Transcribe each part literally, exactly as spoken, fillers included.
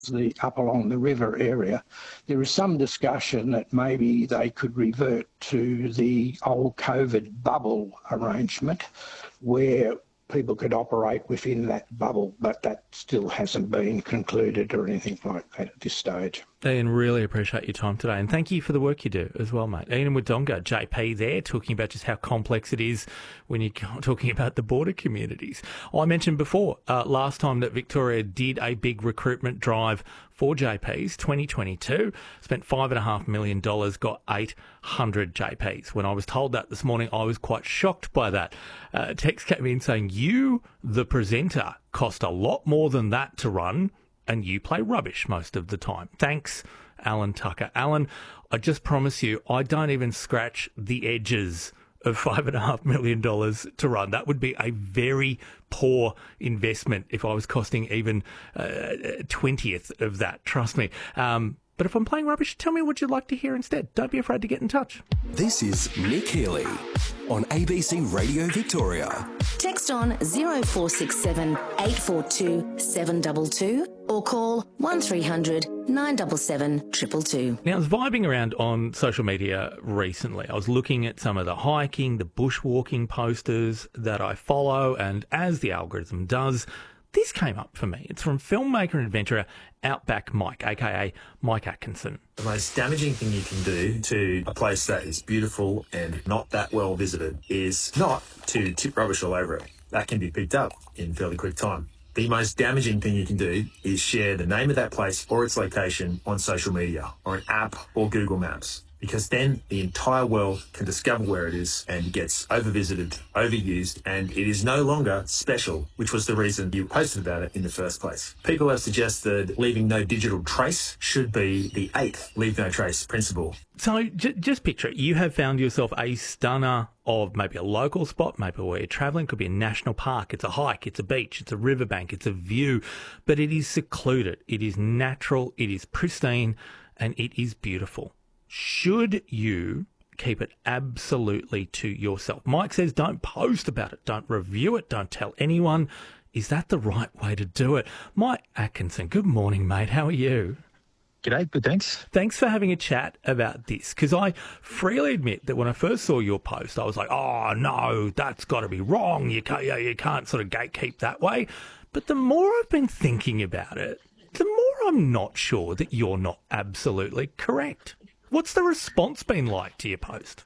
the up along the river area, there is some discussion that maybe they could revert to the old COVID bubble arrangement where people could operate within that bubble, but that still hasn't been concluded or anything like that at this stage. Ian, really appreciate your time today, and thank you for the work you do as well, mate. Ian Wodonga, J P there, talking about just how complex it is when you're talking about the border communities. I mentioned before, uh, last time that Victoria did a big recruitment drive for J Ps, twenty twenty-two, spent five point five million dollars, got eight hundred J Ps. When I was told that this morning, I was quite shocked by that. Uh, text came in saying, you, the presenter, cost a lot more than that to run, and you play rubbish most of the time. Thanks, Alan Tucker. Alan, I just promise you, I don't even scratch the edges of five and a half million dollars to run. That would be a very poor investment if I was costing even a twentieth of that. Trust me. Um, but if I'm playing rubbish, tell me what you'd like to hear instead. Don't be afraid to get in touch. This is Nick Healy on A B C Radio Victoria. Text on zero four six seven eight four two seven two two or call one three hundred nine seven seven two two two. Now, I was vibing around on social media recently. I was looking at some of the hiking, the bushwalking posters that I follow, and as the algorithm does, this came up for me. It's from filmmaker and adventurer Outback Mike, aka Mike Atkinson. The most damaging thing you can do to a place that is beautiful and not that well visited is not to tip rubbish all over it. That can be picked up in fairly quick time. The most damaging thing you can do is share the name of that place or its location on social media or an app or Google Maps, because then the entire world can discover where it is and it gets overvisited, overused, and it is no longer special, which was the reason you posted about it in the first place. People have suggested leaving no digital trace should be the eighth leave no trace principle. So j- just picture it. You have found yourself a stunner of maybe a local spot, maybe where you're travelling. It could be a national park. It's a hike. It's a beach. It's a riverbank. It's a view. But it is secluded. It is natural. It is pristine. And it is beautiful. Should you keep it absolutely to yourself? Mike says don't post about it. Don't review it. Don't tell anyone. Is that the right way to do it? Mike Atkinson, good morning, mate. How are you? G'day, good, thanks. Thanks for having a chat about this, because I freely admit that when I first saw your post, I was like, oh, no, that's got to be wrong. You can't, you can't sort of gatekeep that way. But the more I've been thinking about it, the more I'm not sure that you're not absolutely correct. What's the response been like to your post?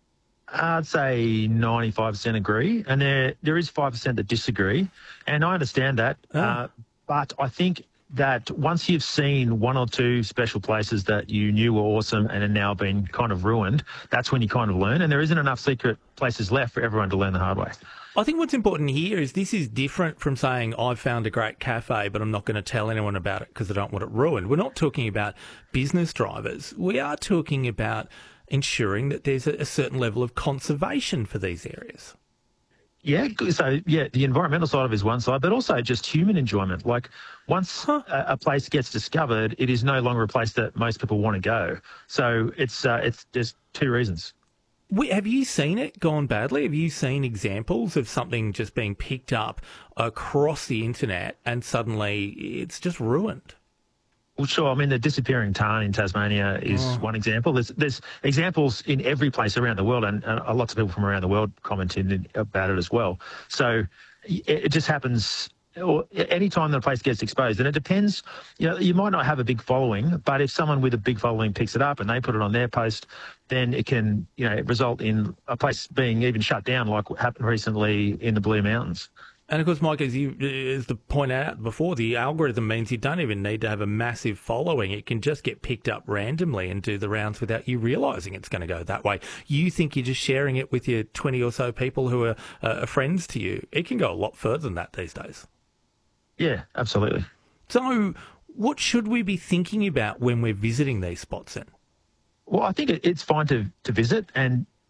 I'd say ninety-five percent agree, and there there is five percent that disagree, and I understand that. Oh. Uh, but I think that once you've seen one or two special places that you knew were awesome and are now been kind of ruined, that's when you kind of learn, and there isn't enough secret places left for everyone to learn the hard way. I think what's important here is this is different from saying I've found a great cafe, but I'm not going to tell anyone about it because I don't want it ruined. We're not talking about business drivers. We are talking about ensuring that there's a, a certain level of conservation for these areas. Yeah, so yeah, the environmental side of it is one side, but also just human enjoyment. Like once huh. a, a place gets discovered, it is no longer a place that most people want to go. So it's uh, it's there's two reasons. Have you seen it gone badly? Have you seen examples of something just being picked up across the internet and suddenly it's just ruined? Well, sure. I mean, the disappearing tarn in Tasmania is oh. one example. There's, there's examples in every place around the world, and, and lots of people from around the world commented about it as well. So it, it just happens or any time that a place gets exposed. And it depends, you know, you might not have a big following, but if someone with a big following picks it up and they put it on their post, then it can, you know, result in a place being even shut down, like what happened recently in the Blue Mountains. And of course, Mike, as you as the point out before, the algorithm means you don't even need to have a massive following. It can just get picked up randomly and do the rounds without you realising it's going to go that way. You think you're just sharing it with your twenty or so people who are uh, friends to you. It can go a lot further than that these days. Yeah, absolutely. So what should we be thinking about when we're visiting these spots then? Well, I think it's fine to, to visit, and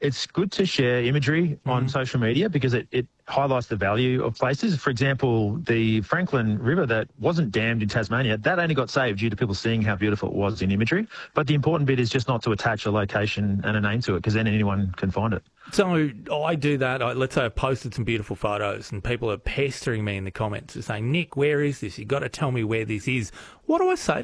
it's good to share imagery on social media because it, it highlights the value of places. For example, the Franklin River that wasn't dammed in Tasmania, that only got saved due to people seeing how beautiful it was in imagery. But the important bit is just not to attach a location and a name to it because then anyone can find it. So I do that. I, let's say I posted some beautiful photos and people are pestering me in the comments saying, Nick, where is this? You've got to tell me where this is. What do I say